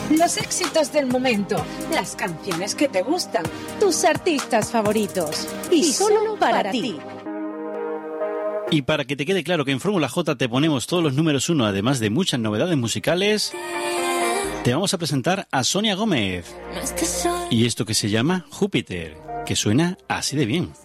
Los éxitos del momento, las canciones que te gustan, tus artistas favoritos y solo para ti. Y para que te quede claro que en Fórmula J te ponemos todos los números 1, además de muchas novedades musicales, te vamos a presentar a Sonia Gómez y esto que se llama Júpiter, que suena así de bien.